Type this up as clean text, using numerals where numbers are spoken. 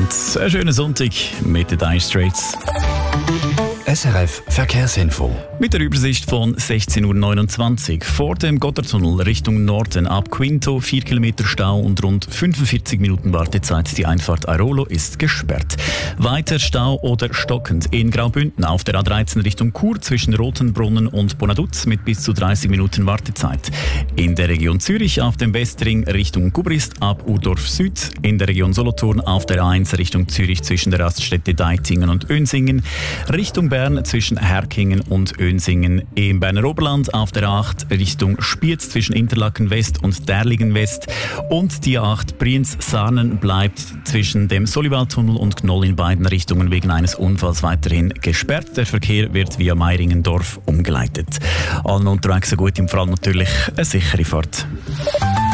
und einen schönen Sonntag mit den Dire Straits. SRF Verkehrsinfo. Mit der Übersicht von 16.29 Uhr. Vor dem Gotthardtunnel Richtung Norden ab Quinto 4 Kilometer Stau und rund 45 Minuten Wartezeit. Die Einfahrt Airolo ist gesperrt. Weiter Stau oder stockend in Graubünden auf der A13 Richtung Chur zwischen Rotenbrunnen und Bonaduz mit bis zu 30 Minuten Wartezeit. In der Region Zürich auf dem Westring Richtung Gubrist ab Urdorf Süd. In der Region Solothurn auf der A1 Richtung Zürich zwischen der Raststätte Deitingen und Önsingen. Richtung Bern zwischen Herkingen und Önsingen. Im Berner Oberland auf der A8 Richtung Spiez zwischen Interlaken West und Derlingen West. Und die A8 Brienz-Sarnen bleibt zwischen dem Solivaltunnel und Gnoll in beiden Richtungen wegen eines Unfalls weiterhin gesperrt. Der Verkehr wird via Meiringendorf umgeleitet. Allen unterwegs so gut, im Fall natürlich eine sichere Fahrt.